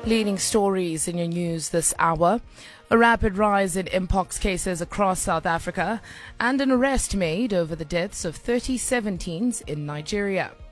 Leading stories in your news this hour. A rapid rise in mpox cases across South Africa and an arrest made over the deaths of 37 teens in Nigeria.